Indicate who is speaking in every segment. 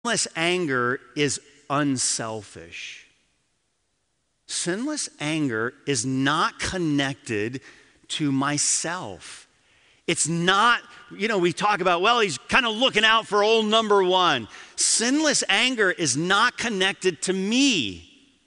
Speaker 1: Sinless anger is unselfish. Sinless anger is not connected to myself. It's not, we talk about, well, he's kind of looking out for old number one. Sinless anger is not connected to me.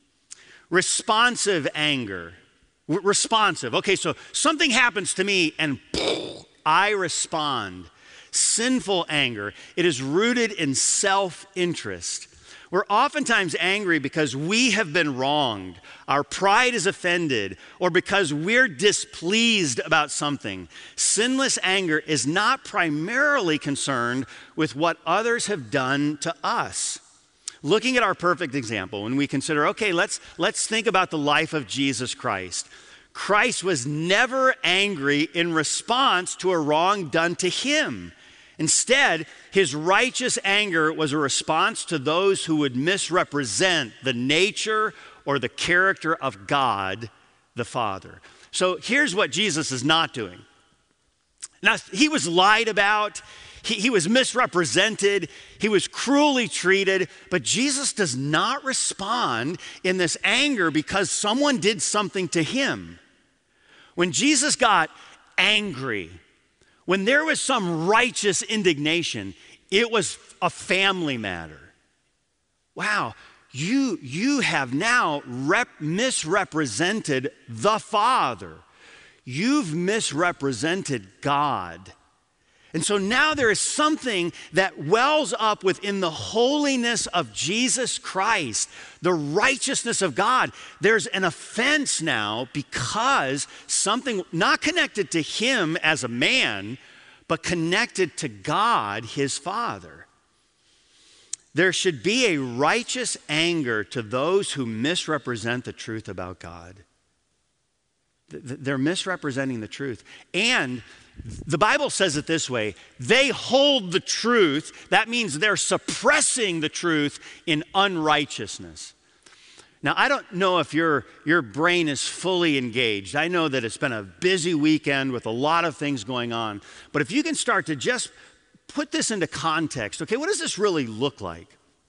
Speaker 1: Responsive anger. Responsive. Okay, so something happens to me and I respond. Sinful anger, it is rooted in self-interest. We're oftentimes angry because we have been wronged, our pride is offended, or because we're displeased about something. Sinless anger is not primarily concerned with what others have done to us. Looking at our perfect example, when we consider, okay, let's think about the life of Jesus Christ. Christ was never angry in response to a wrong done to him. Instead, his righteous anger was a response to those who would misrepresent the nature or the character of God, the Father. So here's what Jesus is not doing. Now, he was lied about, he was misrepresented, he was cruelly treated, but Jesus does not respond in this anger because someone did something to him. When Jesus got angry, when there was some righteous indignation, it was a family matter. Wow, you have now misrepresented the Father. You've misrepresented God. And so now there is something that wells up within the holiness of Jesus Christ, the righteousness of God. There's an offense now because something not connected to him as a man, but connected to God, his Father. There should be a righteous anger to those who misrepresent the truth about God. They're misrepresenting the truth. And the Bible says it this way, they hold the truth. That means they're suppressing the truth in unrighteousness. Now, I don't know if your brain is fully engaged. I know that it's been a busy weekend with a lot of things going on. But if you can start to just put this into context, okay, what does this really look like?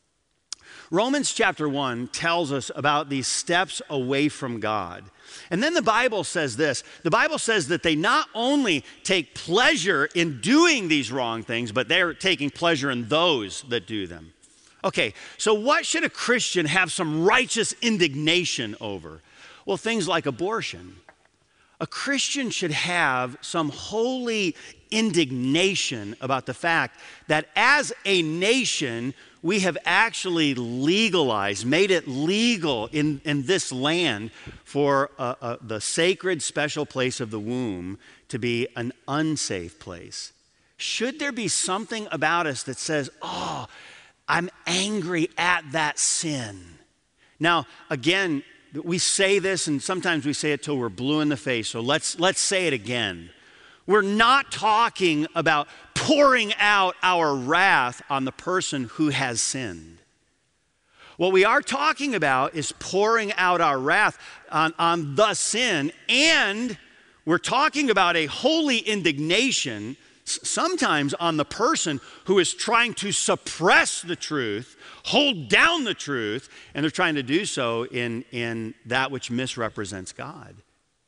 Speaker 1: Romans chapter 1 tells us about these steps away from God. And then the Bible says this. The Bible says that they not only take pleasure in doing these wrong things, but they're taking pleasure in those that do them. Okay, so what should a Christian have some righteous indignation over? Well, things like abortion. A Christian should have some holy indignation about the fact that as a nation, we have actually legalized, made it legal in this land for the sacred special place of the womb to be an unsafe place. Should there be something about us that says, oh, I'm angry at that sin? Now, again, we say this and sometimes we say it till we're blue in the face, so let's say it again. We're not talking about pouring out our wrath on the person who has sinned. What we are talking about is pouring out our wrath on the sin, and we're talking about a holy indignation sometimes on the person who is trying to suppress the truth, hold down the truth, and they're trying to do so in that which misrepresents God.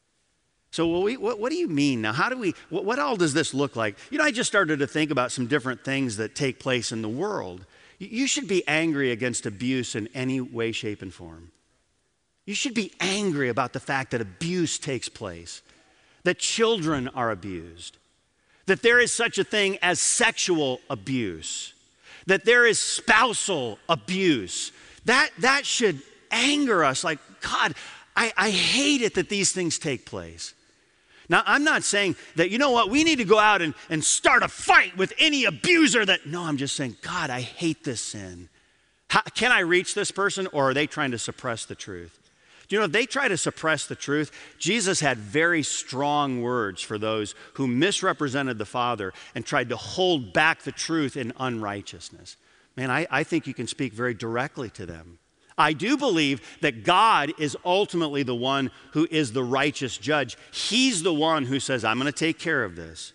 Speaker 1: So what do you mean now? What all does this look like? I just started to think about some different things that take place in the world. You should be angry against abuse in any way, shape, and form. You should be angry about the fact that abuse takes place, that children are abused, that there is such a thing as sexual abuse, that there is spousal abuse. That should anger us like, God, I hate it that these things take place. Now, I'm not saying that, we need to go out and start a fight with any abuser no, I'm just saying, God, I hate this sin. Can I reach this person, or are they trying to suppress the truth? If they try to suppress the truth, Jesus had very strong words for those who misrepresented the Father and tried to hold back the truth in unrighteousness. Man, I think you can speak very directly to them. I do believe that God is ultimately the one who is the righteous judge. He's the one who says, I'm going to take care of this.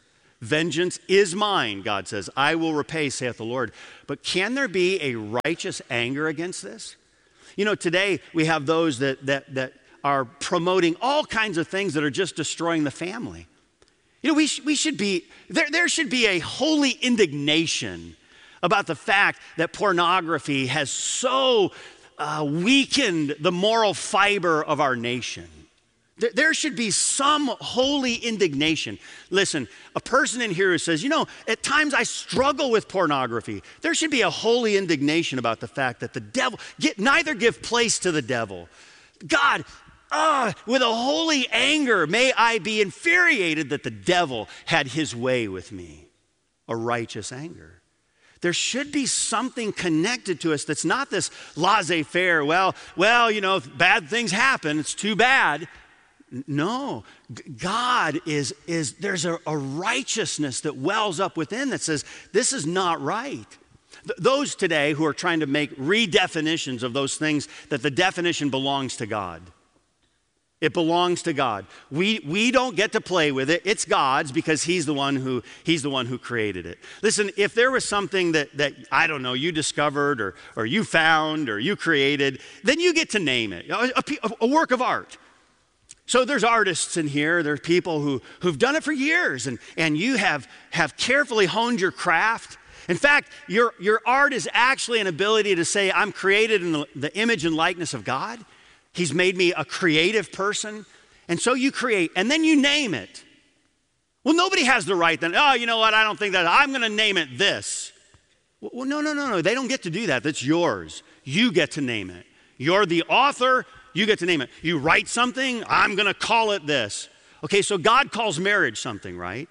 Speaker 1: Vengeance is mine, God says. I will repay, saith the Lord. But can there be a righteous anger against this? You know, today we have those that are promoting all kinds of things that are just destroying the family. You know, we should be, there should be a holy indignation about the fact that pornography has so weakened the moral fiber of our nation. There should be some holy indignation. Listen, a person in here who says, you know, at times I struggle with pornography. There should be a holy indignation about the fact that the devil, neither give place to the devil. God, with a holy anger, may I be infuriated that the devil had his way with me. A righteous anger. There should be something connected to us that's not this laissez-faire, well, you know, bad things happen, it's too bad. No, God there's a righteousness that wells up within that says, this is not right. Those today who are trying to make redefinitions of those things, that the definition belongs to God. It belongs to God. We don't get to play with it. It's God's because He's the one who created it. Listen, if there was something that I don't know, you discovered or you found or you created, then you get to name it. A work of art. So there's artists in here, there's people who've done it for years, and you have carefully honed your craft. In fact, your art is actually an ability to say, I'm created in the image and likeness of God. He's made me a creative person. And so you create, and then you name it. Well, nobody has the right then, oh, you know what, I don't think that, I'm going to name it this. Well, no, they don't get to do that. That's yours. You get to name it. You're the author. You get to name it. You write something, I'm going to call it this. Okay, so God calls marriage something, right?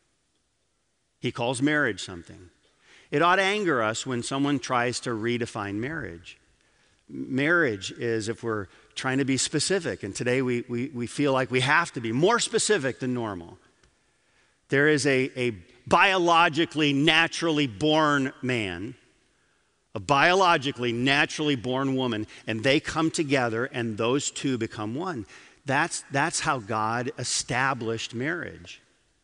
Speaker 1: He calls marriage something. It ought to anger us when someone tries to redefine marriage. Marriage is, if we're trying to be specific, and today we feel like we have to be more specific than normal. There is a biologically, naturally born man, a biologically, naturally born woman, and they come together and those two become one. That's how God established marriage.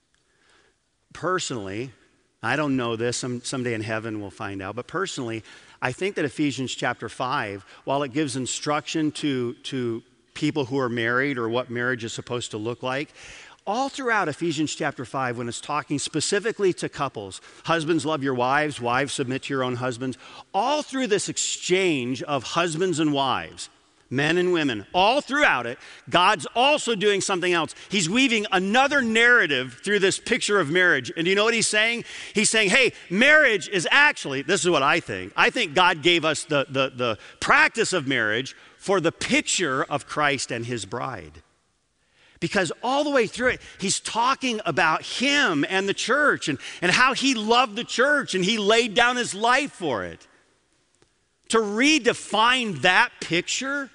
Speaker 1: Personally, I don't know this, someday in heaven we'll find out, but personally, I think that Ephesians chapter 5, while it gives instruction to people who are married or what marriage is supposed to look like, all throughout Ephesians chapter 5, when it's talking specifically to couples, husbands love your wives, wives submit to your own husbands, all through this exchange of husbands and wives, men and women, all throughout it, God's also doing something else. He's weaving another narrative through this picture of marriage. And do you know what he's saying? He's saying, hey, marriage is actually, this is what I think. I think God gave us the practice of marriage for the picture of Christ and his bride. Because all the way through it, he's talking about him and the church and how he loved the church and he laid down his life for it. To redefine that picture,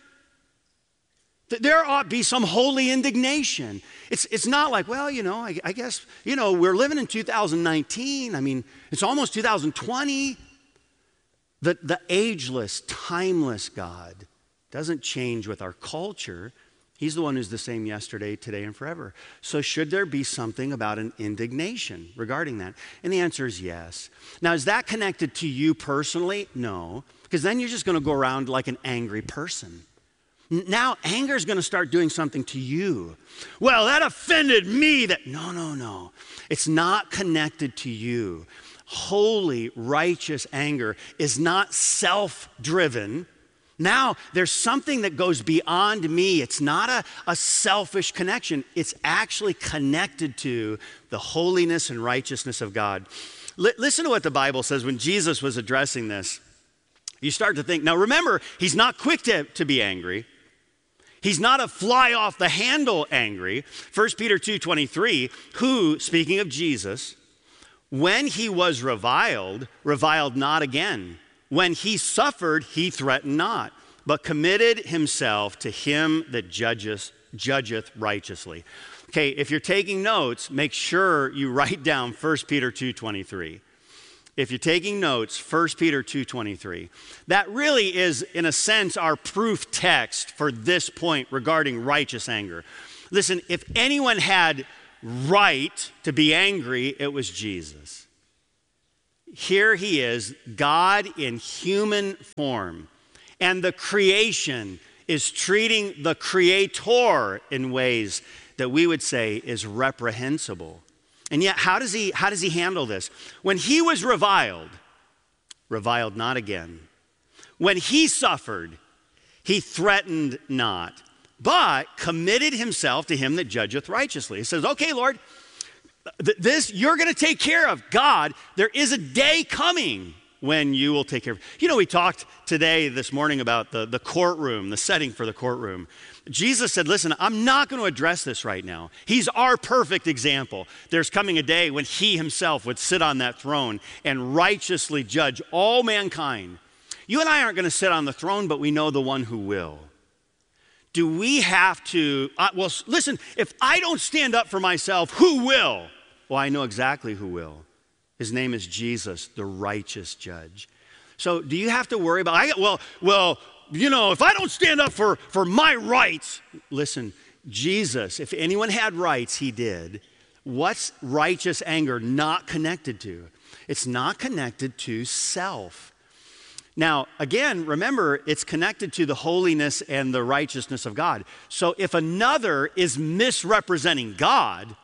Speaker 1: there ought to be some holy indignation. It's not like, well, you know, I guess, you know, we're living in 2019. I mean, it's almost 2020. The ageless, timeless God doesn't change with our culture. He's the one who's the same yesterday, today, and forever. So should there be something about an indignation regarding that? And the answer is yes. Now, is that connected to you personally? No, because then you're just going to go around like an angry person. Now, anger is going to start doing something to you. Well, that offended me. No. It's not connected to you. Holy, righteous anger is not self-driven. Now, there's something that goes beyond me. It's not a selfish connection. It's actually connected to the holiness and righteousness of God. Listen to what the Bible says when Jesus was addressing this. You start to think, now remember, he's not quick to be angry. He's not a fly off the handle angry. 1 Peter 2:23, who, speaking of Jesus, when he was reviled not again. When he suffered, he threatened not, but committed himself to him that judgeth righteously. Okay, if you're taking notes, make sure you write down 1 Peter 2:23. If you're taking notes, 1 Peter 2:23. That really is, in a sense, our proof text for this point regarding righteous anger. Listen, if anyone had right to be angry, it was Jesus. Here he is, God in human form, and the creation is treating the creator in ways that we would say is reprehensible. And yet, how does he handle this? When he was reviled not again. When he suffered, he threatened not, but committed himself to him that judgeth righteously. He says, okay, Lord, this you're going to take care of. God, there is a day coming when you will take care of. You know, we talked this morning about the courtroom, the setting for the courtroom. Jesus said, listen, I'm not going to address this right now. He's our perfect example. There's coming a day when he himself would sit on that throne and righteously judge all mankind. You and I aren't going to sit on the throne, but we know the one who will. Do we have to, well, listen, if I don't stand up for myself, who will? Well, I know exactly who will. His name is Jesus, the righteous judge. So do you have to worry about, you know, if I don't stand up for my rights, listen, Jesus, if anyone had rights, he did. What's righteous anger not connected to? It's not connected to self. Now, again, remember, it's connected to the holiness and the righteousness of God. So if another is misrepresenting God,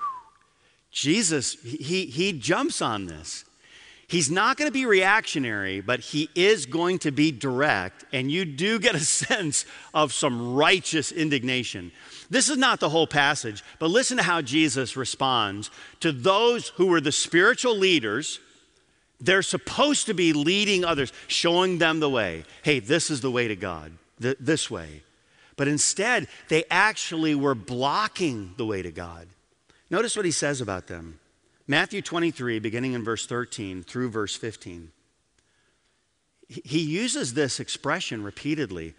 Speaker 1: Jesus, he jumps on this. He's not going to be reactionary, but he is going to be direct, and you do get a sense of some righteous indignation. This is not the whole passage, but listen to how Jesus responds to those who were the spiritual leaders. They're supposed to be leading others, showing them the way. Hey, this is the way to God, this way. But instead, they actually were blocking the way to God. Notice what he says about them. Matthew 23, beginning in verse 13 through verse 15. He uses this expression repeatedly.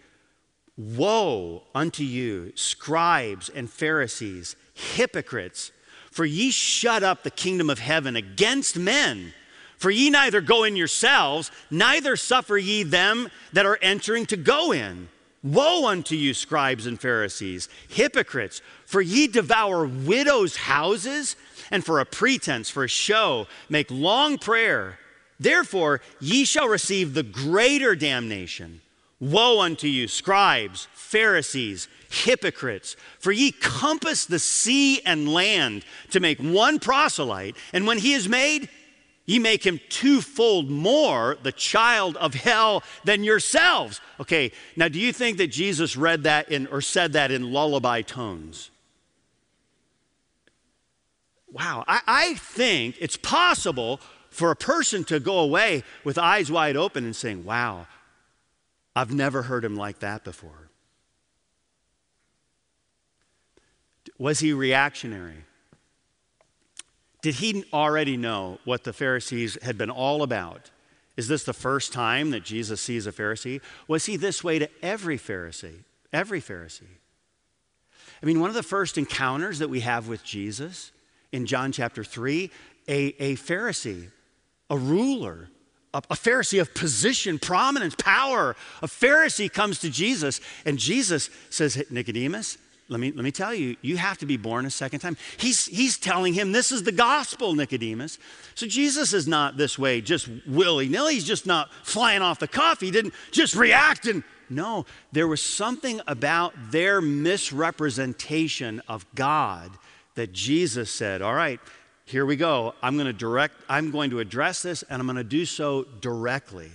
Speaker 1: Woe unto you, scribes and Pharisees, hypocrites, for ye shut up the kingdom of heaven against men. For ye neither go in yourselves, neither suffer ye them that are entering to go in. Woe unto you, scribes and Pharisees, hypocrites, for ye devour widows' houses, and for a pretense, for a show, make long prayer. Therefore ye shall receive the greater damnation. Woe unto you, scribes, Pharisees, hypocrites, for ye compass the sea and land to make one proselyte, and when he is made, ye make him twofold more the child of hell than yourselves. Okay, now do you think that Jesus read that or said that in lullaby tones? Wow, I think it's possible for a person to go away with eyes wide open and saying, wow, I've never heard him like that before. Was he reactionary? Did he already know what the Pharisees had been all about? Is this the first time that Jesus sees a Pharisee? Was he this way to every Pharisee? Every Pharisee. I mean, one of the first encounters that we have with Jesus in John chapter 3, a Pharisee, a ruler, a Pharisee of position, prominence, power. A Pharisee comes to Jesus, and Jesus says, hey, Nicodemus, let me tell you, you have to be born a second time. He's telling him this is the gospel, Nicodemus. So Jesus is not this way just willy-nilly. He's just not flying off the cuff. He didn't just react. No, there was something about their misrepresentation of God that Jesus said, all right, here we go. I'm going to address this, and I'm going to do so directly.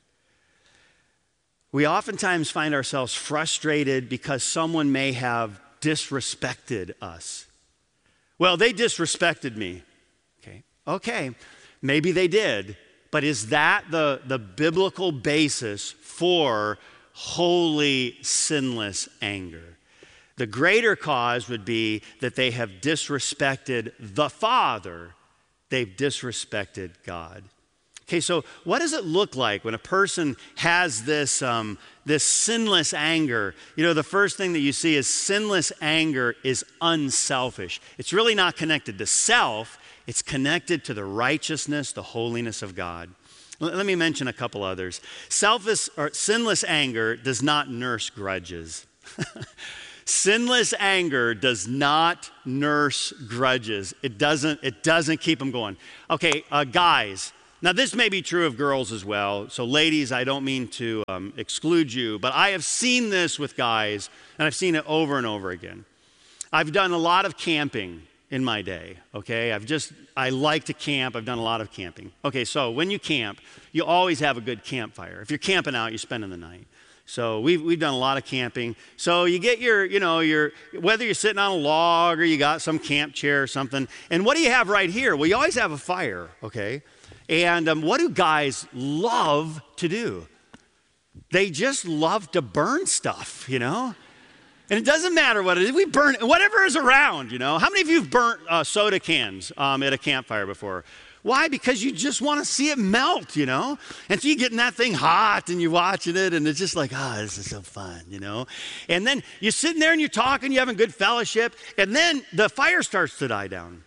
Speaker 1: We oftentimes find ourselves frustrated because someone may have disrespected us. Well, they disrespected me. Okay, maybe they did, but is that the biblical basis for holy, sinless anger? The greater cause would be that they have disrespected the Father. They've disrespected God. Okay, so what does it look like when a person has this sinless anger? You know, the first thing that you see is sinless anger is unselfish. It's really not connected to self. It's connected to the righteousness, the holiness of God. Let me mention a couple others. Sinless anger does not nurse grudges. Sinless anger does not nurse grudges. It doesn't keep them going. Okay, guys. Now, this may be true of girls as well. So, ladies, I don't mean to exclude you, but I have seen this with guys, and I've seen it over and over again. I've done a lot of camping in my day, okay? I like to camp. I've done a lot of camping. Okay, so when you camp, you always have a good campfire. If you're camping out, you're spending the night. So we've done a lot of camping. So you get your whether you're sitting on a log or you got some camp chair or something. And what do you have right here? Well, you always have a fire, okay? And what do guys love to do? They just love to burn stuff, And it doesn't matter what it is. We burn whatever is around, How many of you have burnt soda cans at a campfire before? Why? Because you just want to see it melt, And so you're getting that thing hot and you're watching it and it's just like, this is so fun, And then you're sitting there and you're talking, you're having good fellowship, and then the fire starts to die down.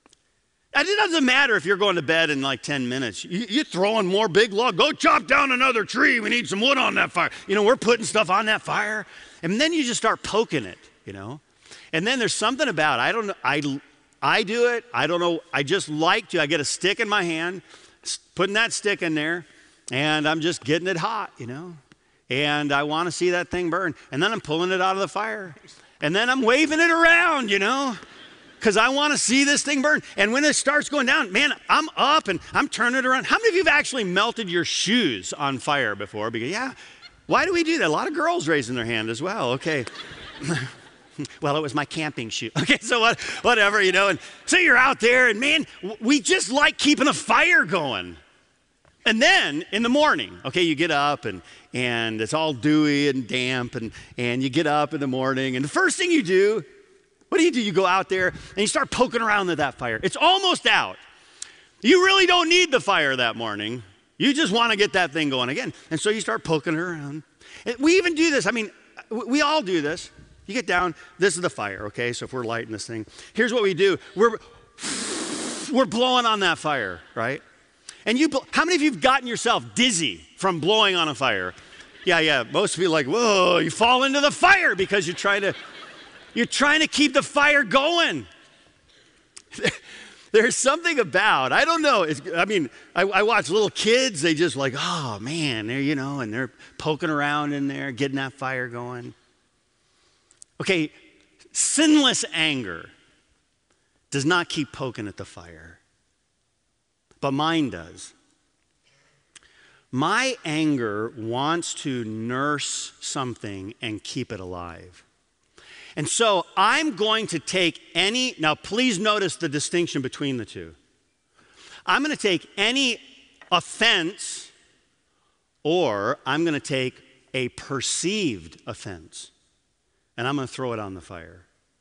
Speaker 1: And it doesn't matter if you're going to bed in like 10 minutes. You're throwing more big log. Go chop down another tree. We need some wood on that fire. We're putting stuff on that fire. And then you just start poking it, And then there's something about, I don't know, I do it. I don't know. I just like to. I get a stick in my hand, putting that stick in there, and I'm just getting it hot, And I want to see that thing burn. And then I'm pulling it out of the fire. And then I'm waving it around, Because I want to see this thing burn. And when it starts going down, man, I'm up and I'm turning it around. How many of you have actually melted your shoes on fire before? Because, yeah, why do we do that? A lot of girls raising their hand as well. Okay. Well, it was my camping shoe. Okay, so whatever, And so you're out there, and man, we just like keeping a fire going. And then in the morning, okay, you get up and it's all dewy and damp, and you get up in the morning, and the first thing you do, what do? You go out there and you start poking around at that fire. It's almost out. You really don't need the fire that morning. You just want to get that thing going again. And so you start poking it around. We even do this. I mean, we all do this. You get down, this is the fire, okay? So if we're lighting this thing, here's what we do. We're blowing on that fire, right? And how many of you have gotten yourself dizzy from blowing on a fire? Yeah, most of you are like, whoa, you fall into the fire because you're trying to keep the fire going. There's something about, I don't know, I watch little kids, they just like, oh man, they're, and they're poking around in there, getting that fire going. Okay, sinless anger does not keep poking at the fire, but mine does. My anger wants to nurse something and keep it alive. And so I'm going to take now please notice the distinction between the two. I'm going to take any offense, or I'm going to take a perceived offense, and I'm going to throw it on the fire.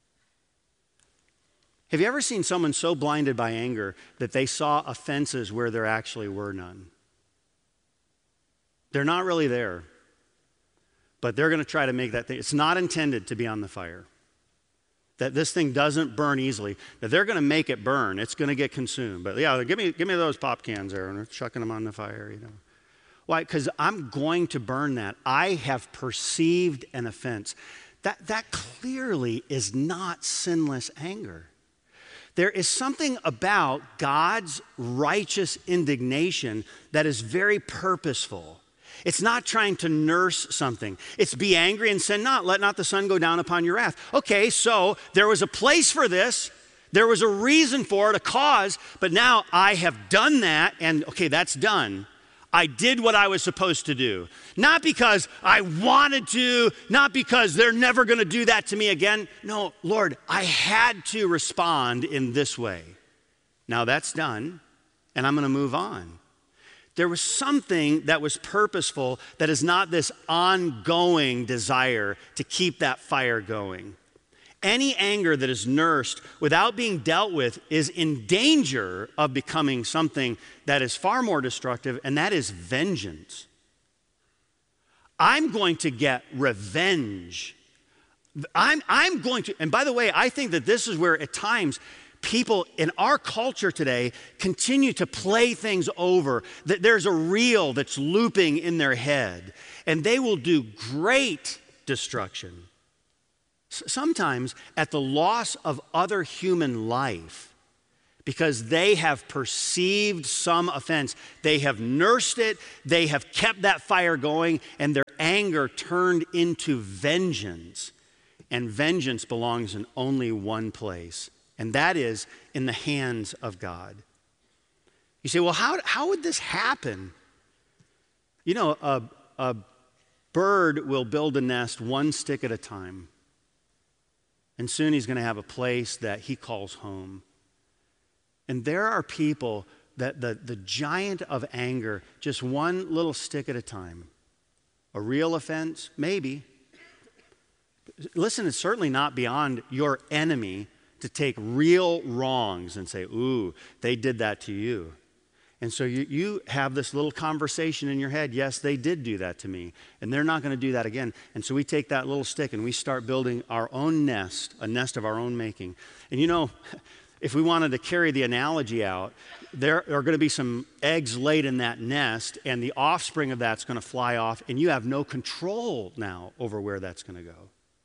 Speaker 1: Have you ever seen someone so blinded by anger that they saw offenses where there actually were none? They're not really there, but they're going to try to make that thing. It's not intended to be on the fire. That this thing doesn't burn easily. That they're going to make it burn. It's going to get consumed. But yeah, give me those pop cans there, and chucking them on the fire, Why? Because I'm going to burn that. I have perceived an offense. That clearly is not sinless anger. There is something about God's righteous indignation that is very purposeful. It's not trying to nurse something. It's be angry and sin not. Let not the sun go down upon your wrath. Okay, so there was a place for this. There was a reason for it, a cause. But now I have done that, and okay, that's done. I did what I was supposed to do. Not because I wanted to, not because they're never going to do that to me again. No, Lord, I had to respond in this way. Now that's done, and I'm going to move on. There was something that was purposeful that is not this ongoing desire to keep that fire going. Any anger that is nursed without being dealt with is in danger of becoming something that is far more destructive, and that is vengeance. I'm going to get revenge. I'm going to, and by the way, I think that this is where at times people in our culture today continue to play things over. That there's a reel that's looping in their head, and they will do great destruction. Sometimes at the loss of other human life, because they have perceived some offense. They have nursed it, they have kept that fire going, and their anger turned into vengeance. And vengeance belongs in only one place, and that is in the hands of God. You say, well, how would this happen? You know, a bird will build a nest one stick at a time, and soon he's going to have a place that he calls home. And there are people that the giant of anger, just one little stick at a time. A real offense? Maybe. Listen, it's certainly not beyond your enemy to take real wrongs and say, ooh, they did that to you. And so you have this little conversation in your head, yes, they did do that to me, and they're not going to do that again. And so we take that little stick and we start building our own nest, a nest of our own making. And you know, if we wanted to carry the analogy out, there are going to be some eggs laid in that nest, and the offspring of that's going to fly off, and you have no control now over where that's going to go.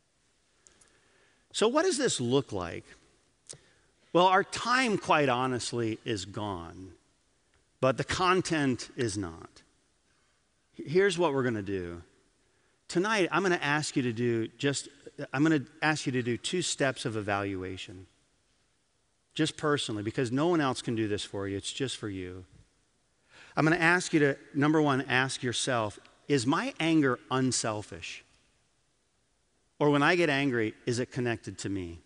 Speaker 1: So what does this look like? Well, our time, quite honestly, is gone, but the content is not. Here's what we're going to do. Tonight, I'm going to ask you to do two steps of evaluation. Just personally, because no one else can do this for you. It's just for you. I'm going to ask you to, number one, ask yourself, is my anger unselfish? Or when I get angry, is it connected to me?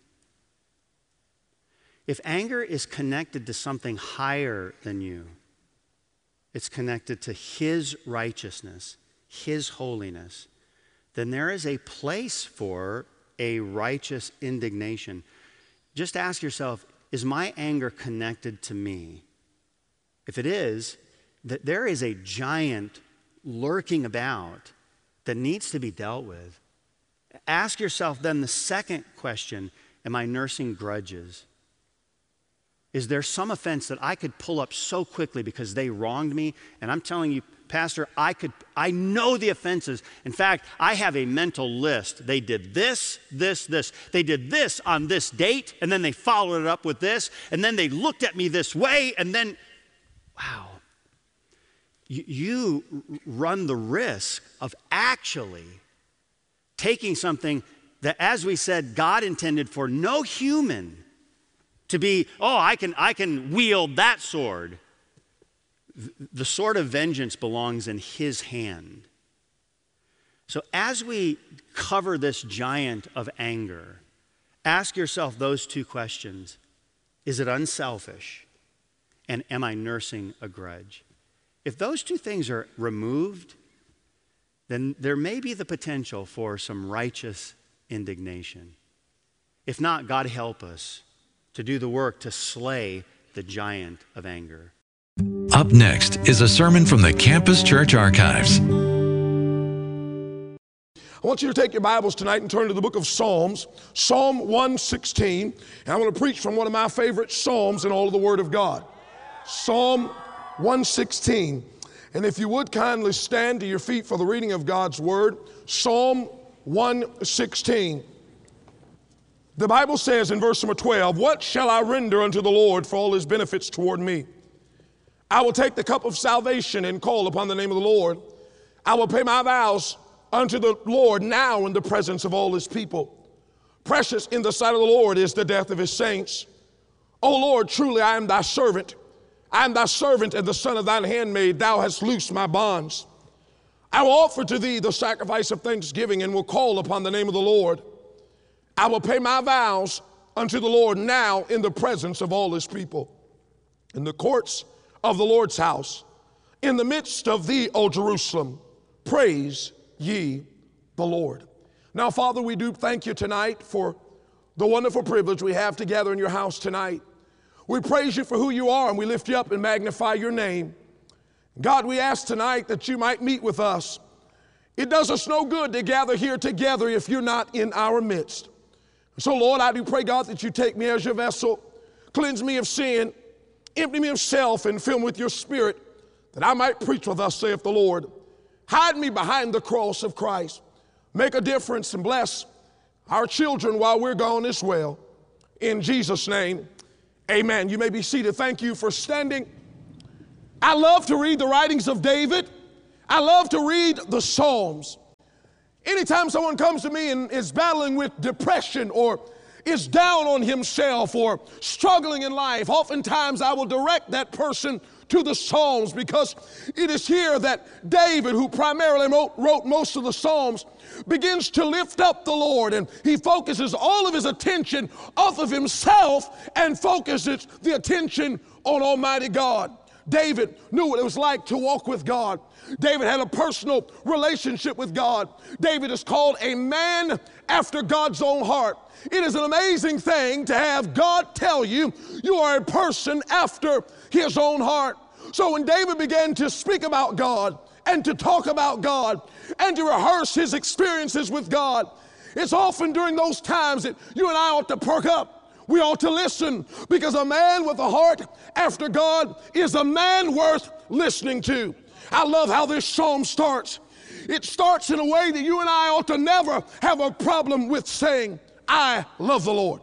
Speaker 1: If anger is connected to something higher than you, it's connected to His righteousness, His holiness, then there is a place for a righteous indignation. Just ask yourself, is my anger connected to me? If it is, that there is a giant lurking about that needs to be dealt with. Ask yourself then the second question, am I nursing grudges? Is there some offense that I could pull up so quickly because they wronged me? And I'm telling you, Pastor, I know the offenses. In fact, I have a mental list. They did this, this, this. They did this on this date, and then they followed it up with this, and then they looked at me this way, and then, wow. You run the risk of actually taking something that, as we said, God intended for no human to be, oh, I can wield that sword. The sword of vengeance belongs in His hand. So as we cover this giant of anger, ask yourself those two questions. Is it unselfish? And am I nursing a grudge? If those two things are removed, then there may be the potential for some righteous indignation. If not, God help us to do the work to slay the giant of anger.
Speaker 2: Up next is a sermon from the Campus Church Archives.
Speaker 3: I want you to take your Bibles tonight and turn to the book of Psalms, Psalm 116. And I'm going to preach from one of my favorite Psalms in all of the Word of God. Psalm 116. And if you would kindly stand to your feet for the reading of God's Word. Psalm 116. The Bible says in verse number 12, what shall I render unto the Lord for all His benefits toward me? I will take the cup of salvation and call upon the name of the Lord. I will pay my vows unto the Lord now in the presence of all His people. Precious in the sight of the Lord is the death of His saints. O Lord, truly I am thy servant. I am thy servant and the son of thine handmaid. Thou hast loosed my bonds. I will offer to thee the sacrifice of thanksgiving and will call upon the name of the Lord. I will pay my vows unto the Lord now in the presence of all His people. In the courts of the Lord's house, in the midst of thee, O Jerusalem, praise ye the Lord. Now, Father, we do thank you tonight for the wonderful privilege we have to gather in your house tonight. We praise you for who you are, and we lift you up and magnify your name. God, we ask tonight that you might meet with us. It does us no good to gather here together if you're not in our midst. So, Lord, I do pray, God, that you take me as your vessel, cleanse me of sin, empty me of self, and fill me with your Spirit, that I might preach with us, saith the Lord. Hide me behind the cross of Christ. Make a difference and bless our children while we're gone as well. In Jesus' name, amen. You may be seated. Thank you for standing. I love to read the writings of David. I love to read the Psalms. Anytime someone comes to me and is battling with depression or is down on himself or struggling in life, oftentimes I will direct that person to the Psalms, because it is here that David, who primarily wrote most of the Psalms, begins to lift up the Lord, and he focuses all of his attention off of himself and focuses the attention on Almighty God. David knew what it was like to walk with God. David had a personal relationship with God. David is called a man after God's own heart. It is an amazing thing to have God tell you you are a person after his own heart. So when David began to speak about God and to talk about God and to rehearse his experiences with God, it's often during those times that you and I ought to perk up. We ought to listen, because a man with a heart after God is a man worth listening to. I love how this psalm starts. It starts in a way that you and I ought to never have a problem with saying, I love the Lord.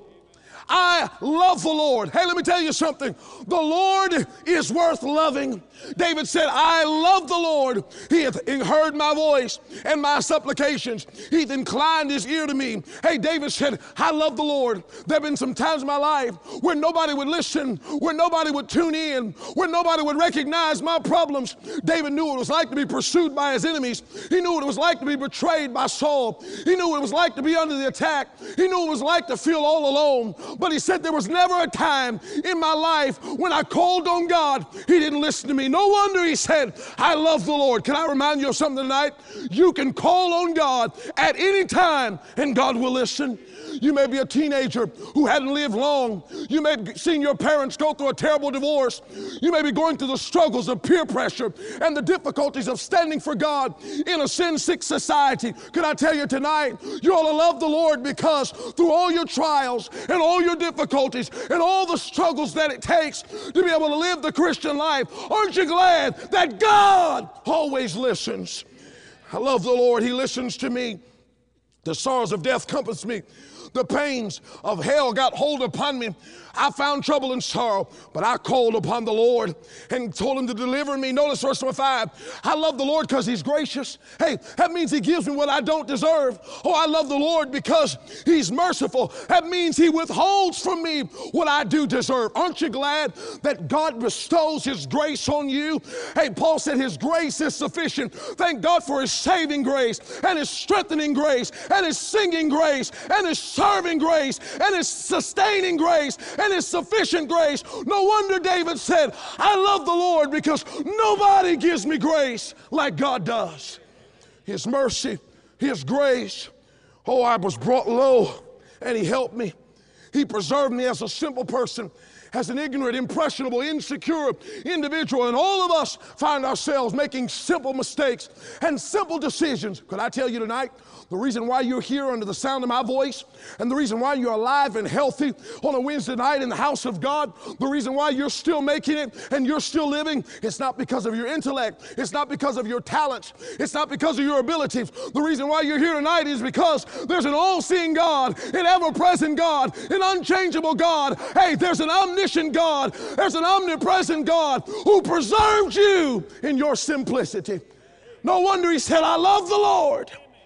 Speaker 3: I love the Lord. Hey, let me tell you something. The Lord is worth loving. David said, I love the Lord. He hath heard my voice and my supplications. He hath inclined his ear to me. Hey, David said, I love the Lord. There have been some times in my life where nobody would listen, where nobody would tune in, where nobody would recognize my problems. David knew what it was like to be pursued by his enemies. He knew what it was like to be betrayed by Saul. He knew what it was like to be under the attack. He knew what it was like to feel all alone. But he said, there was never a time in my life when I called on God, he didn't listen to me. No wonder he said, I love the Lord. Can I remind you of something tonight? You can call on God at any time and God will listen. You may be a teenager who hadn't lived long. You may have seen your parents go through a terrible divorce. You may be going through the struggles of peer pressure and the difficulties of standing for God in a sin-sick society. Can I tell you tonight, you ought to love the Lord, because through all your trials and all your difficulties and all the struggles that it takes to be able to live the Christian life, aren't you glad that God always listens? I love the Lord. He listens to me. The sorrows of death compassed me. The pains of hell got hold upon me. I found trouble and sorrow, but I called upon the Lord and told him to deliver me. Notice verse number 5. I love the Lord because he's gracious. Hey, that means he gives me what I don't deserve. Oh, I love the Lord because he's merciful. That means he withholds from me what I do deserve. Aren't you glad that God bestows his grace on you? Hey, Paul said his grace is sufficient. Thank God for his saving grace and his strengthening grace and his singing grace and his serving grace and his sustaining grace and his sufficient grace. No wonder David said, I love the Lord because nobody gives me grace like God does. His mercy, his grace. Oh, I was brought low and he helped me. He preserved me as a simple person, as an ignorant, impressionable, insecure individual. And all of us find ourselves making simple mistakes and simple decisions. Could I tell you tonight, the reason why you're here under the sound of my voice, and the reason why you're alive and healthy on a Wednesday night in the house of God, the reason why you're still making it and you're still living, it's not because of your intellect. It's not because of your talents. It's not because of your abilities. The reason why you're here tonight is because there's an all-seeing God, an ever-present God, an unchangeable God. Hey, there's an omniscient God. There's an omnipresent God who preserved you in your simplicity. No wonder he said, I love the Lord.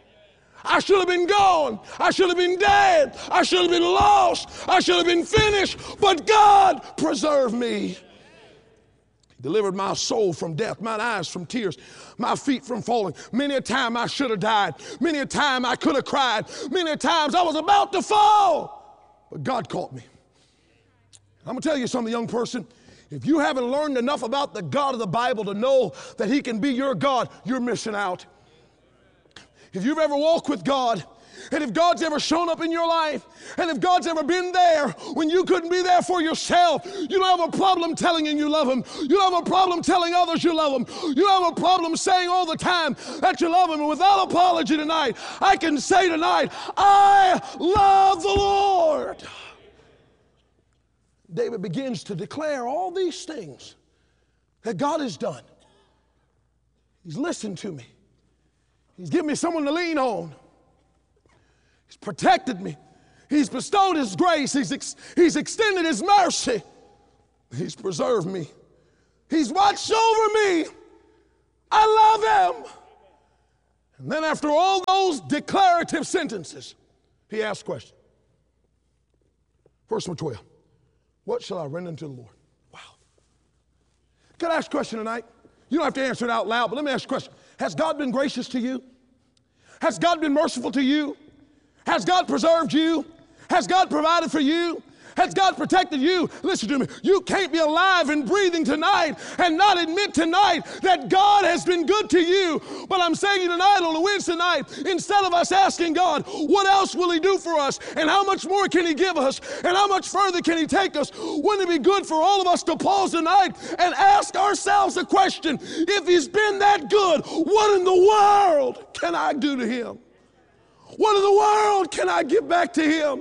Speaker 3: I should have been gone. I should have been dead. I should have been lost. I should have been finished. But God preserved me. He delivered my soul from death, my eyes from tears, my feet from falling. Many a time I should have died. Many a time I could have cried. Many a times I was about to fall. But God caught me. I'm going to tell you something, young person. If you haven't learned enough about the God of the Bible to know that he can be your God, you're missing out. If you've ever walked with God, and if God's ever shown up in your life, and if God's ever been there when you couldn't be there for yourself, you don't have a problem telling him you love him. You don't have a problem telling others you love him. You don't have a problem saying all the time that you love him. And without apology tonight, I can say tonight, I love the Lord. David begins to declare all these things that God has done. He's listened to me. He's given me someone to lean on. He's He's protected me. He's bestowed His grace. He's extended His mercy. He's preserved me. He's watched over me. I love Him. And then after all those declarative sentences, He asks question. Verse number 12. What shall I render unto the Lord? Wow. Can I ask a question tonight? You don't have to answer it out loud, but let me ask you a question. Has God been gracious to you? Has God been merciful to you? Has God preserved you? Has God provided for you? Has God protected you? Listen to me. You can't be alive and breathing tonight and not admit tonight that God has been good to you. But I'm saying you tonight on a Wednesday night, instead of us asking God, what else will He do for us? And how much more can He give us? And how much further can He take us? Wouldn't it be good for all of us to pause tonight and ask ourselves a question? If He's been that good, what in the world can I do to Him? What in the world can I give back to Him?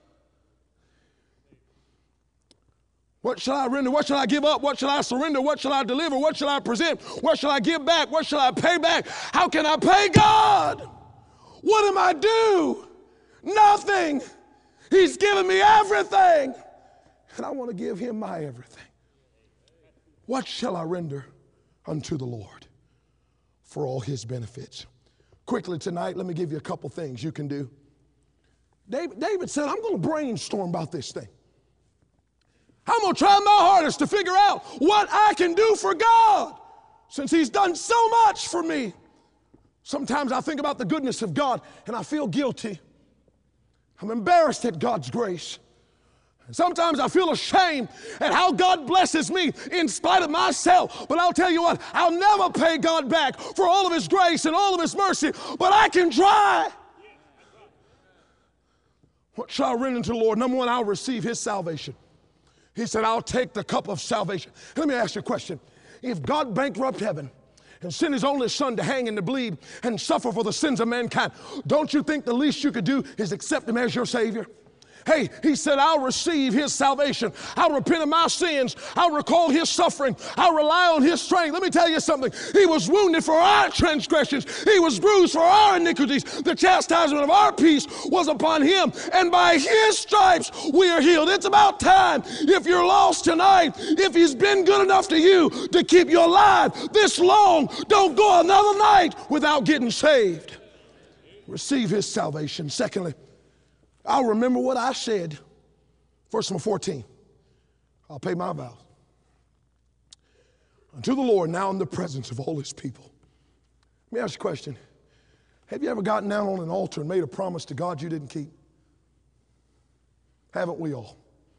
Speaker 3: What shall I render? What shall I give up? What shall I surrender? What shall I deliver? What shall I present? What shall I give back? What shall I pay back? How can I pay God? What am I due? Nothing. He's given me everything. And I want to give Him my everything. What shall I render unto the Lord for all His benefits? Quickly tonight, let me give you a couple things you can do. David said, I'm going to brainstorm about this thing. I'm going to try my hardest to figure out what I can do for God since He's done so much for me. Sometimes I think about the goodness of God and I feel guilty. I'm embarrassed at God's grace. And sometimes I feel ashamed at how God blesses me in spite of myself. But I'll tell you what, I'll never pay God back for all of His grace and all of His mercy, but I can try. What shall I render unto the Lord? Number one, I'll receive His salvation. He said, I'll take the cup of salvation. Let me ask you a question. If God bankrupt heaven and sent His only Son to hang and to bleed and suffer for the sins of mankind, don't you think the least you could do is accept Him as your Savior? Hey, He said, I'll receive His salvation. I'll repent of my sins. I'll recall His suffering. I'll rely on His strength. Let me tell you something. He was wounded for our transgressions. He was bruised for our iniquities. The chastisement of our peace was upon Him. And by His stripes we are healed. It's about time, if you're lost tonight, if He's been good enough to you to keep you alive this long, don't go another night without getting saved. Receive His salvation. Secondly, I'll remember what I said. Verse number 14. I'll pay my vows unto the Lord now in the presence of all His people. Let me ask you a question. Have you ever gotten down on an altar and made a promise to God you didn't keep? Haven't we all?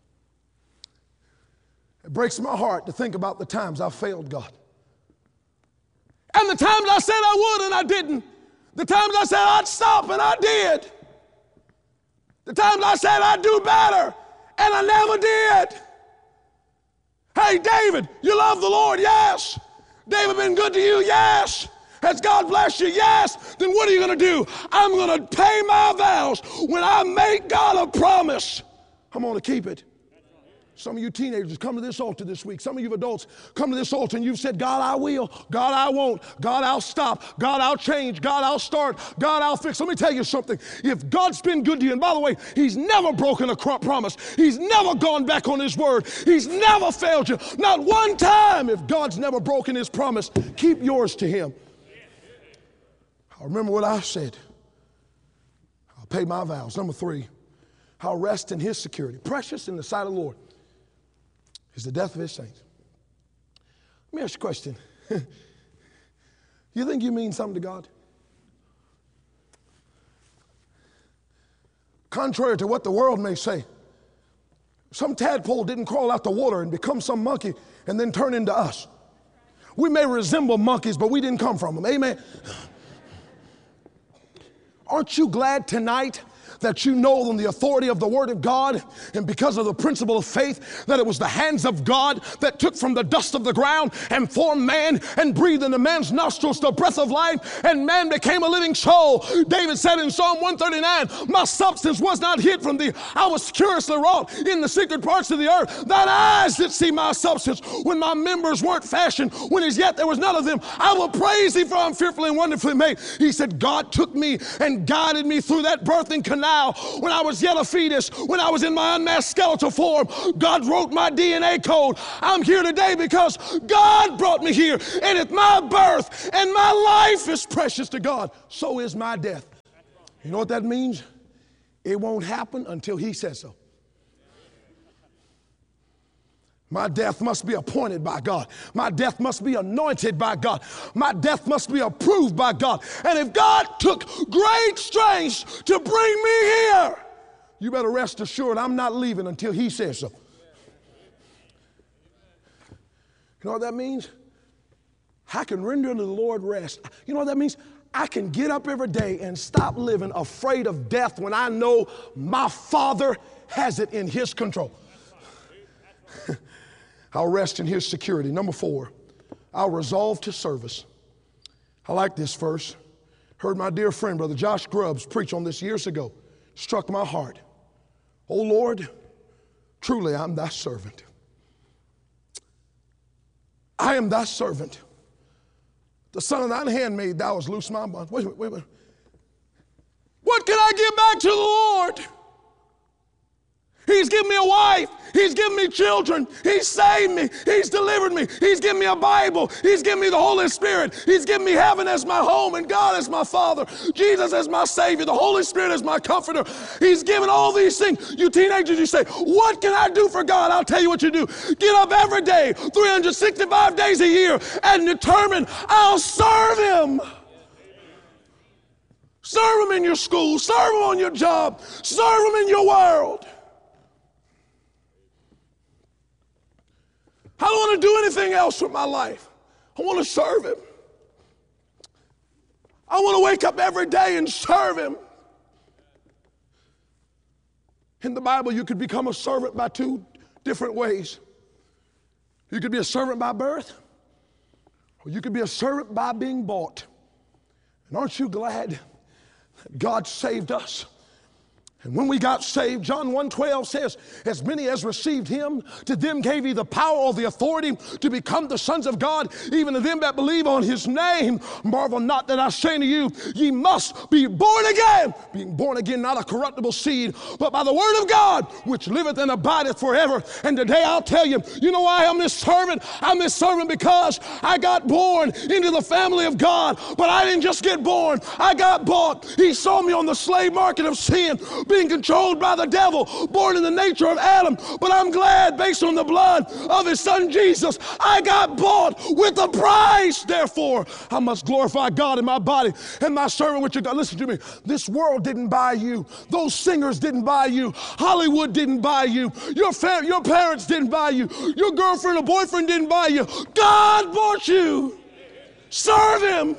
Speaker 3: It breaks my heart to think about the times I failed God. And the times I said I would and I didn't. The times I said I'd stop and I did. The times I said I'd do better, and I never did. Hey, David, you love the Lord? Yes. David been good to you? Yes. Has God blessed you? Yes. Then what are you going to do? I'm going to pay my vows. When I make God a promise, I'm going to keep it. Some of you teenagers come to this altar this week. Some of you adults come to this altar and you've said, God, I will. God, I won't. God, I'll stop. God, I'll change. God, I'll start. God, I'll fix. Let me tell you something. If God's been good to you, and by the way, He's never broken a promise. He's never gone back on His word. He's never failed you. Not one time. If God's never broken His promise, keep yours to Him. I'll remember what I said. I'll pay my vows. Number three, I'll rest in His security. Precious in the sight of the Lord is the death of His saints. Let me ask you a question. You think you mean something to God? Contrary to what the world may say, some tadpole didn't crawl out the water and become some monkey and then turn into us. We may resemble monkeys, but we didn't come from them. Amen. Aren't you glad tonight that you know on the authority of the Word of God and because of the principle of faith that it was the hands of God that took from the dust of the ground and formed man and breathed into man's nostrils the breath of life, and man became a living soul. David said in Psalm 139, my substance was not hid from thee. I was curiously wrought in the secret parts of the earth. Thine eyes did see my substance when my members weren't fashioned, when as yet there was none of them. I will praise thee, for I'm fearfully and wonderfully made. He said, God took me and guided me through that birthing canal now. When I was yet a fetus, when I was in my unmasked skeletal form, God wrote my DNA code. I'm here today because God brought me here. And if my birth and my life is precious to God, so is my death. You know what that means? It won't happen until He says so. My death must be appointed by God. My death must be anointed by God. My death must be approved by God. And if God took great strength to bring me here, you better rest assured I'm not leaving until He says so. You know what that means? I can render unto the Lord rest. You know what that means? I can get up every day and stop living afraid of death when I know my Father has it in His control. I'll rest in His security. Number 4, I'll resolve to service. I like this verse. Heard my dear friend, Brother Josh Grubbs, preach on this years ago. Struck my heart. Oh Lord, truly I'm thy servant. I am thy servant. The son of thine handmaid, thou hast loosed my bonds. Wait a minute. What can I give back to the Lord? He's given me a wife. He's given me children. He's saved me. He's delivered me. He's given me a Bible. He's given me the Holy Spirit. He's given me heaven as my home and God as my Father. Jesus as my Savior. The Holy Spirit as my comforter. He's given all these things. You teenagers, you say, what can I do for God? I'll tell you what you do. Get up every day, 365 days a year, and determine I'll serve Him. Serve Him in your school. Serve Him on your job. Serve Him in your world. I don't want to do anything else with my life. I want to serve Him. I want to wake up every day and serve Him. In the Bible, you could become a servant by 2 different ways. You could be a servant by birth, or you could be a servant by being bought. And aren't you glad that God saved us? And when we got saved, John 1:12 says, as many as received Him, to them gave He the power or the authority to become the sons of God, even to them that believe on His name. Marvel not that I say to you, ye must be born again. Being born again, not a corruptible seed, but by the word of God, which liveth and abideth forever. And today I'll tell you, you know why I'm this servant? I'm this servant because I got born into the family of God. But I didn't just get born. I got bought. He saw me on the slave market of sin, being controlled by the devil, born in the nature of Adam. But I'm glad, based on the blood of His Son Jesus, I got bought with a price. Therefore, I must glorify God in my body and my servant which you got. Listen to me. This world didn't buy you. Those singers didn't buy you. Hollywood didn't buy you. Your parents didn't buy you. Your girlfriend or boyfriend didn't buy you. God bought you. Serve Him.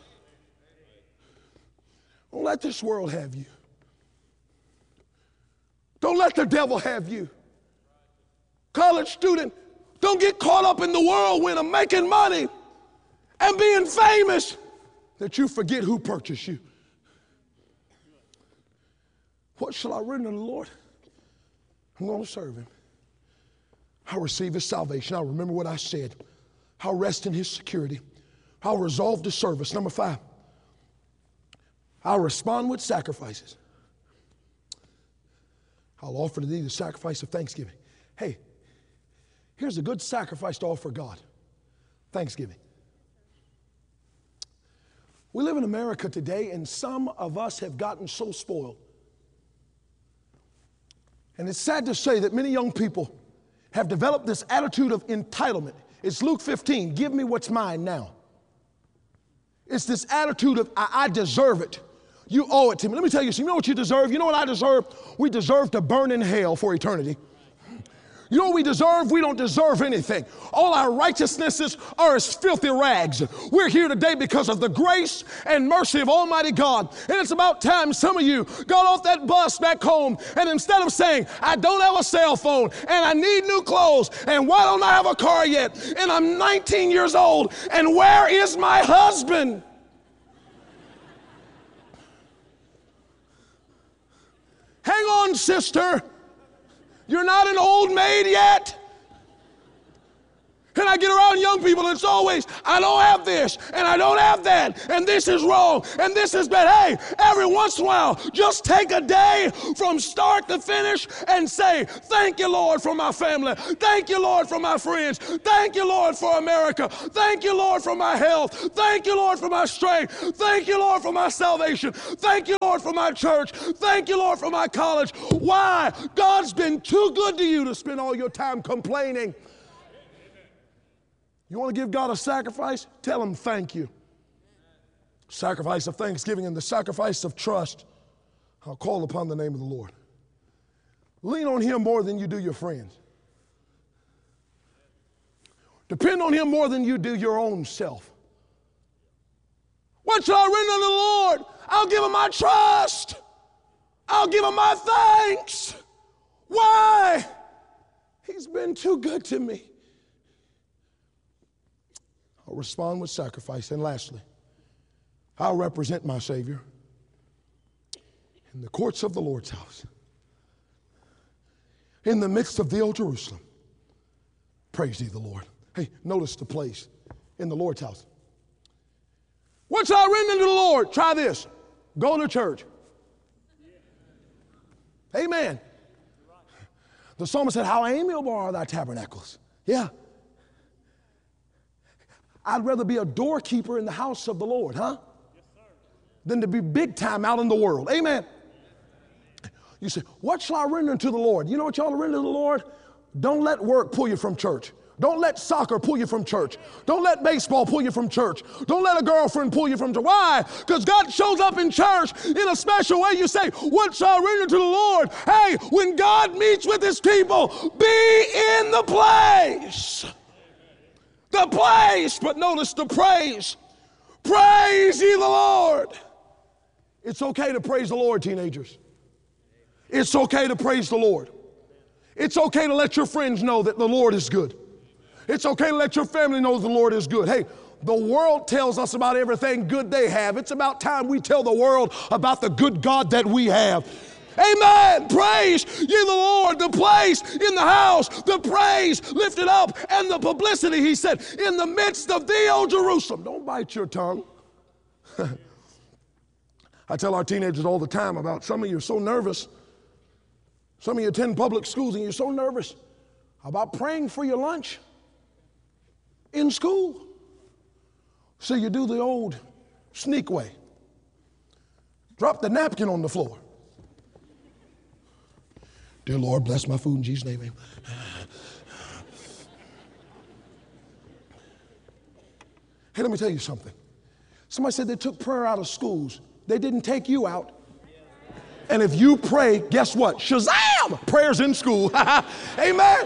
Speaker 3: Don't let this world have you. Don't let the devil have you. College student, don't get caught up in the whirlwind of making money and being famous that you forget who purchased you. What shall I render to the Lord? I'm going to serve Him. I'll receive His salvation. I'll remember what I said. I'll rest in His security. I'll resolve to service. Number 5, I'll respond with sacrifices. I'll offer to Thee the sacrifice of thanksgiving. Hey, here's a good sacrifice to offer God. Thanksgiving. We live in America today, and some of us have gotten so spoiled. And it's sad to say that many young people have developed this attitude of entitlement. It's Luke 15, give me what's mine now. It's this attitude of I deserve it. You owe it to me. Let me tell you, so you know what you deserve? You know what I deserve? We deserve to burn in hell for eternity. You know what we deserve? We don't deserve anything. All our righteousnesses are as filthy rags. We're here today because of the grace and mercy of Almighty God. And it's about time some of you got off that bus back home, and instead of saying, I don't have a cell phone, and I need new clothes, and why don't I have a car yet, and I'm 19 years old, and where is my husband? Hang on, sister. You're not an old maid yet. And I get around young people, and it's always, I don't have this, and I don't have that, and this is wrong, and this is bad. Hey, every once in a while, just take a day from start to finish and say, thank you, Lord, for my family. Thank you, Lord, for my friends. Thank you, Lord, for America. Thank you, Lord, for my health. Thank you, Lord, for my strength. Thank you, Lord, for my salvation. Thank you, Lord, for my church. Thank you, Lord, for my college. Why? God's been too good to you to spend all your time complaining. You want to give God a sacrifice? Tell him thank you. Sacrifice of thanksgiving and the sacrifice of trust. I'll call upon the name of the Lord. Lean on him more than you do your friends. Depend on him more than you do your own self. What shall I render to the Lord? I'll give him my trust. I'll give him my thanks. Why? He's been too good to me. I'll respond with sacrifice. And lastly, I'll represent my Savior in the courts of the Lord's house, in the midst of the old Jerusalem. Praise thee the Lord. Hey, notice the place in the Lord's house. What shall I render to the Lord? Try this. Go to church. Amen. The psalmist said, how amiable are thy tabernacles. Yeah. I'd rather be a doorkeeper in the house of the Lord, huh? Yes, sir. Than to be big time out in the world. Amen. You say, what shall I render to the Lord? You know what y'all render to the Lord? Don't let work pull you from church. Don't let soccer pull you from church. Don't let baseball pull you from church. Don't let a girlfriend pull you from church. Why? Because God shows up in church in a special way. You say, what shall I render to the Lord? Hey, when God meets with his people, be in the place. The place, but notice the praise. Praise ye the Lord. It's okay to praise the Lord, teenagers. It's okay to praise the Lord. It's okay to let your friends know that the Lord is good. It's okay to let your family know the Lord is good. Hey, the world tells us about everything good they have. It's about time we tell the world about the good God that we have. Amen. Praise ye the Lord. The place in the house, the praise lifted up, and the publicity, he said, in the midst of thee, O Jerusalem. Don't bite your tongue. I tell our teenagers all the time about some of you are so nervous. Some of you attend public schools and you're so nervous about praying for your lunch in school. So you do the old sneak way. Drop the napkin on the floor. Dear Lord, bless my food in Jesus' name. Amen. Hey, let me tell you something. Somebody said they took prayer out of schools. They didn't take you out. And if you pray, guess what? Shazam! Prayer's in school. Amen.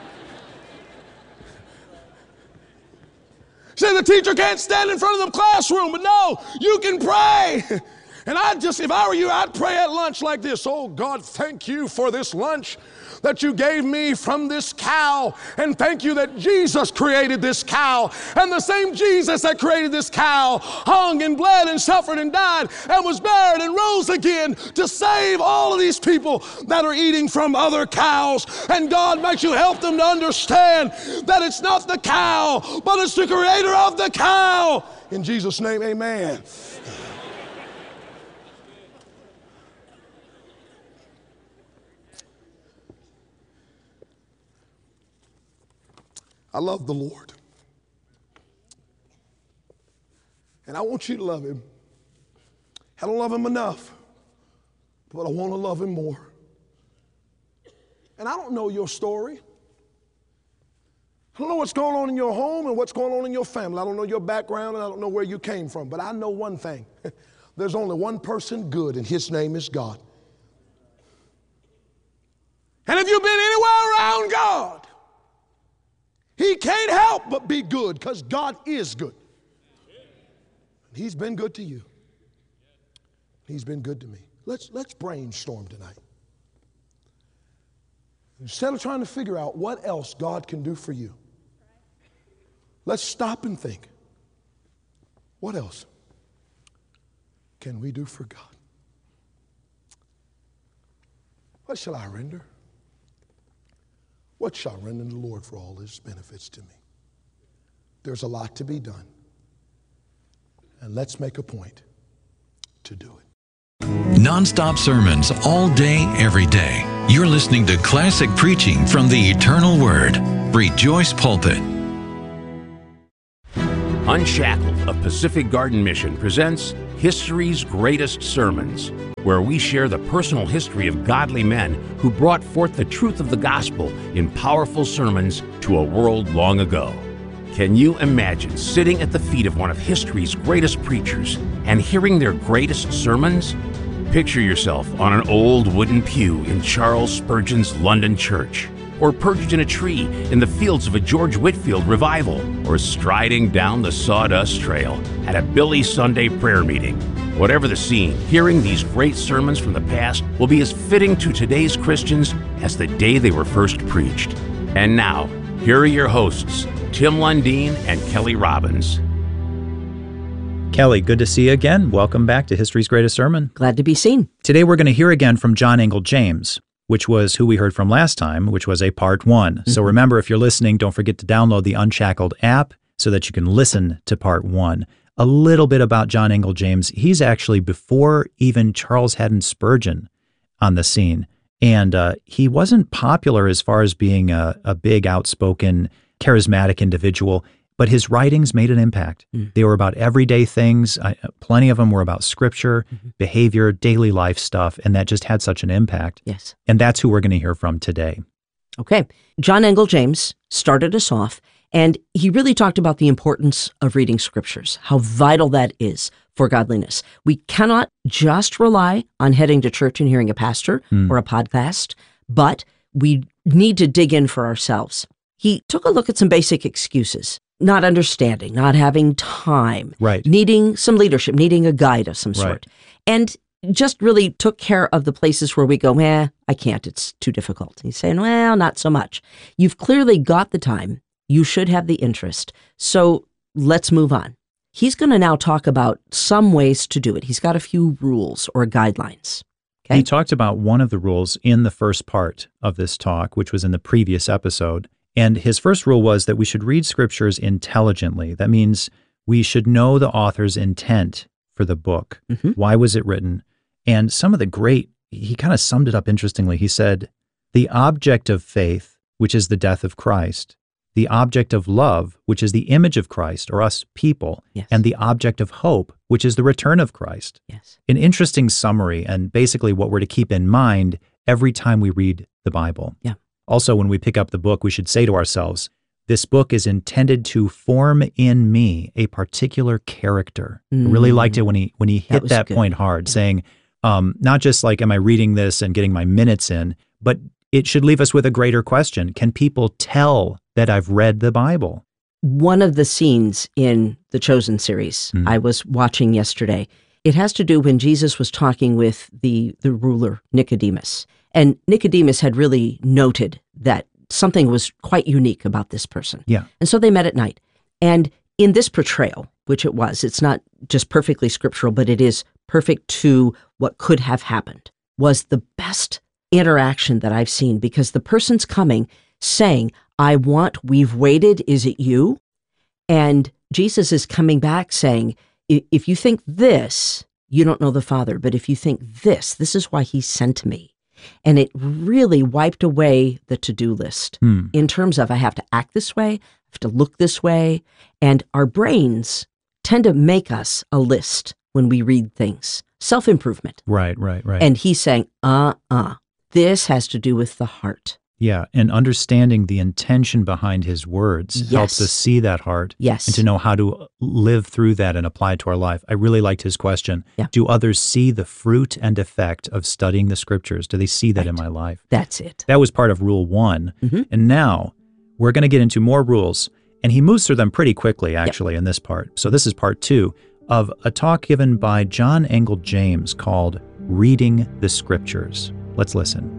Speaker 3: Say the teacher can't stand in front of the classroom, but no, you can pray. And if I were you, I'd pray at lunch like this. Oh God, thank you for this lunch that you gave me from this cow. And thank you that Jesus created this cow. And the same Jesus that created this cow hung and bled and suffered and died and was buried and rose again to save all of these people that are eating from other cows. And God, might you help them to understand that it's not the cow, but it's the creator of the cow. In Jesus' name, amen. I love the Lord. And I want you to love him. I don't love him enough, but I want to love him more. And I don't know your story. I don't know what's going on in your home and what's going on in your family. I don't know your background and I don't know where you came from, but I know one thing. There's only one person good, and his name is God. And if you've been anywhere around God, he can't help but be good, because God is good. He's been good to you. He's been good to me. Let's brainstorm tonight. Instead of trying to figure out what else God can do for you, let's stop and think, what else can we do for God? What shall I render? What shall I render to the Lord for all his benefits to me? There's a lot to be done. And let's make a point to do it.
Speaker 2: Non-stop sermons all day, every day. You're listening to classic preaching from the Eternal Word. Rejoice Pulpit.
Speaker 4: Unshackled of Pacific Garden Mission presents History's Greatest Sermons, where we share the personal history of godly men who brought forth the truth of the gospel in powerful sermons to a world long ago. Can you imagine sitting at the feet of one of history's greatest preachers and hearing their greatest sermons? Picture yourself on an old wooden pew in Charles Spurgeon's London church, or perched in a tree in the fields of a George Whitefield revival, or striding down the sawdust trail at a Billy Sunday prayer meeting. Whatever the scene, hearing these great sermons from the past will be as fitting to today's Christians as the day they were first preached. And now, here are your hosts, Tim Lundeen and Kelly Robbins.
Speaker 5: Kelly, good to see you again. Welcome back to History's Greatest Sermon.
Speaker 6: Glad to be seen.
Speaker 5: Today we're going to hear again from John Angell James, which was who we heard from last time, which was a part one. So remember, if you're listening, don't forget to download the Unshackled app so that you can listen to part one. A little bit about John Angell James. He's actually before even Charles Haddon Spurgeon on the scene. And he wasn't popular as far as being a big, outspoken, charismatic individual, but his writings made an impact. They were about everyday things. Plenty of them were about scripture, behavior, daily life stuff, and that just had such an impact.
Speaker 6: Yes.
Speaker 5: And that's who we're going to hear from today.
Speaker 6: Okay. John Angell James started us off, and he really talked about the importance of reading scriptures, how vital that is for godliness. We cannot just rely on heading to church and hearing a pastor or a podcast, but we need to dig in for ourselves. He took a look at some basic excuses: not understanding, not having time, needing some leadership, needing a guide of some sort, and just really took care of the places where we go, I can't, it's too difficult. He's saying, well, not so much. You've clearly got the time. You should have the interest. So let's move on. He's going to now talk about some ways to do it. He's got a few rules or guidelines. Okay?
Speaker 5: He talked about one of the rules in the first part of this talk, which was in the previous episode. And his first rule was that we should read scriptures intelligently. That means we should know the author's intent for the book. Why was it written? And some of the great, he kind of summed it up interestingly. He said, the object of faith, which is the death of Christ, the object of love, which is the image of Christ, or us people, and the object of hope, which is the return of Christ. An interesting summary, and basically what we're to keep in mind every time we read the Bible. Also, when we pick up the book, we should say to ourselves, this book is intended to form in me a particular character. I really liked it when he hit that point hard, saying, not just like, am I reading this and getting my minutes in, but it should leave us with a greater question. Can people tell that I've read the Bible?
Speaker 6: One of the scenes in the Chosen series I was watching yesterday, it has to do when Jesus was talking with the ruler, Nicodemus. And Nicodemus had really noted that something was quite unique about this person. And so they met at night. And in this portrayal, which it's not just perfectly scriptural, but it is perfect to what could have happened, was the best interaction that I've seen, because the person's coming saying, we've waited, is it you? And Jesus is coming back saying, if you think this, you don't know the Father, but if you think this is why he sent me. And it really wiped away the to-do list in terms of I have to act this way, I have to look this way. And our brains tend to make us a list when we read things. Self-improvement.
Speaker 5: Right.
Speaker 6: And he's saying, this has to do with the heart.
Speaker 5: Yeah, and understanding the intention behind his words helps us see that heart and to know how to live through that and apply it to our life. I really liked his question. Do others see the fruit and effect of studying the scriptures? Do they see that in my life?
Speaker 6: That's it.
Speaker 5: That was part of rule 1. And now we're going to get into more rules. And he moves through them pretty quickly, actually, in this part. So this is part 2 of a talk given by John Angell James called Reading the Scriptures. Let's listen.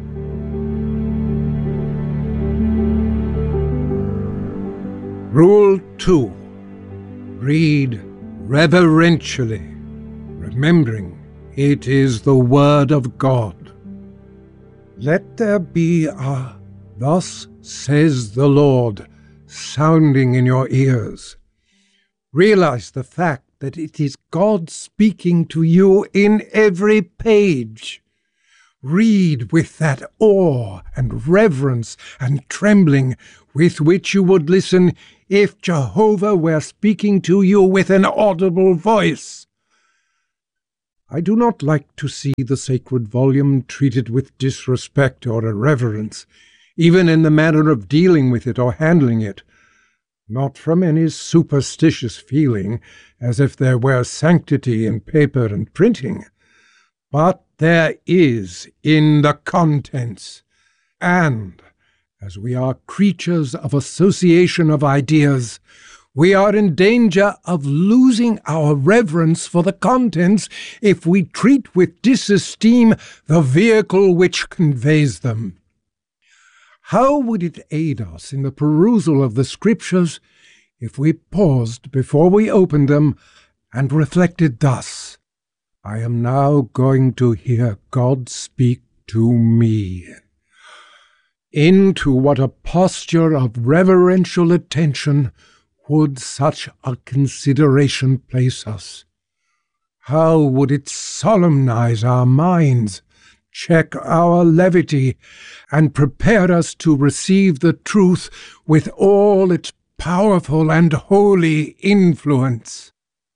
Speaker 7: Rule 2. Read reverentially, remembering it is the Word of God. Let there be a "Thus says the Lord" sounding in your ears. Realize the fact that it is God speaking to you in every page. Read with that awe and reverence and trembling with which you would listen if Jehovah were speaking to you with an audible voice. I do not like to see the sacred volume treated with disrespect or irreverence, even in the manner of dealing with it or handling it, not from any superstitious feeling, as if there were sanctity in paper and printing, but there is in the contents, and as we are creatures of association of ideas, we are in danger of losing our reverence for the contents if we treat with disesteem the vehicle which conveys them. How would it aid us in the perusal of the Scriptures if we paused before we opened them and reflected thus: I am now going to hear God speak to me. Into what a posture of reverential attention would such a consideration place us? How would it solemnize our minds, check our levity, and prepare us to receive the truth with all its powerful and holy influence?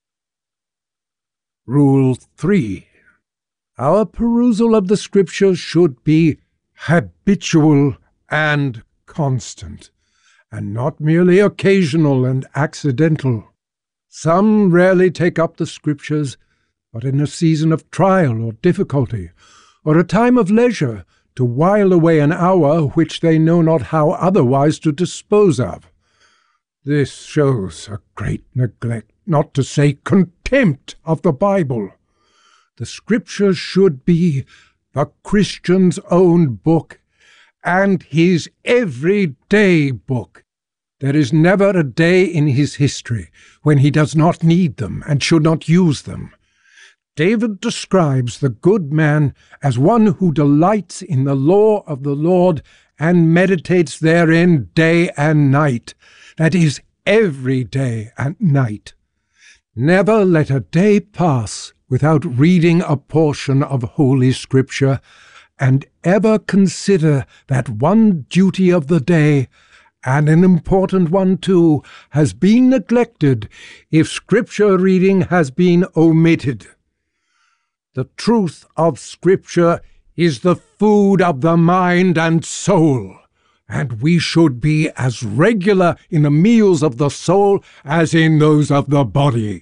Speaker 7: Rule 3. Our perusal of the Scriptures should be habitual and constant, and not merely occasional and accidental. Some rarely take up the Scriptures, but in a season of trial or difficulty, or a time of leisure, to while away an hour which they know not how otherwise to dispose of. This shows a great neglect, not to say contempt, of the Bible. The Scriptures should be the Christian's own book, and his everyday book. There is never a day in his history when he does not need them and should not use them. David describes the good man as one who delights in the law of the Lord and meditates therein day and night, that is, every day and night. Never let a day pass without reading a portion of Holy Scripture, and ever consider that one duty of the day, and an important one too, has been neglected if Scripture reading has been omitted. The truth of Scripture is the food of the mind and soul, and we should be as regular in the meals of the soul as in those of the body.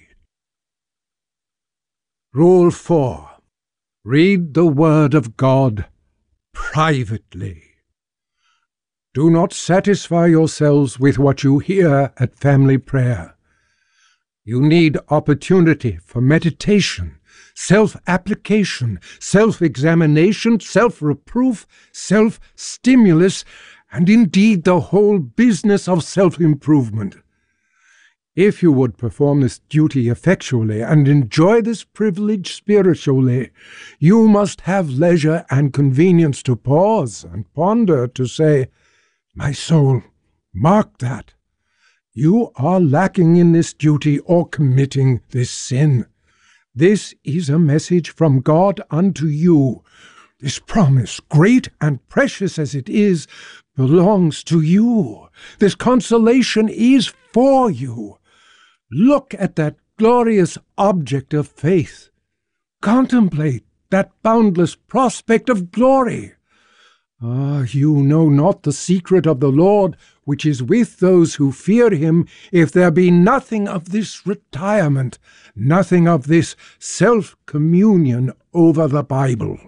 Speaker 7: Rule 4. Read the Word of God privately. Do not satisfy yourselves with what you hear at family prayer. You need opportunity for meditation, self-application, self-examination, self-reproof, self-stimulus, and indeed the whole business of self-improvement. If you would perform this duty effectually and enjoy this privilege spiritually, you must have leisure and convenience to pause and ponder, to say, "My soul, mark that. You are lacking in this duty or committing this sin. This is a message from God unto you. This promise, great and precious as it is, belongs to you. This consolation is for you. Look at that glorious object of faith. Contemplate that boundless prospect of glory. Ah, you know not the secret of the Lord, which is with those who fear him, if there be nothing of this retirement, nothing of this self-communion over the Bible."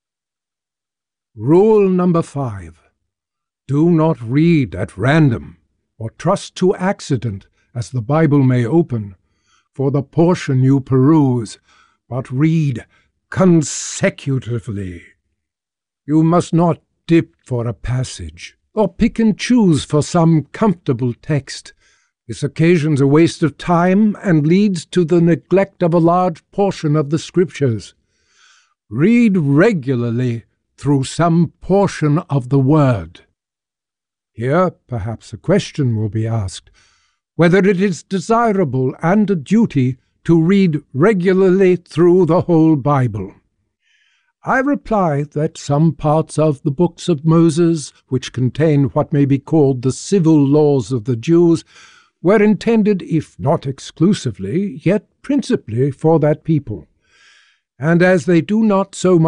Speaker 7: Rule number 5. Do not read at random, or trust to accident, as the Bible may open, for the portion you peruse, but read consecutively. You must not dip for a passage, or pick and choose for some comfortable text. This occasions a waste of time and leads to the neglect of a large portion of the Scriptures. Read regularly through some portion of the Word. Here, perhaps a question will be asked, whether it is desirable and a duty to read regularly through the whole Bible. I reply that some parts of the books of Moses, which contain what may be called the civil laws of the Jews, were intended, if not exclusively, yet principally for that people. And as they do not so much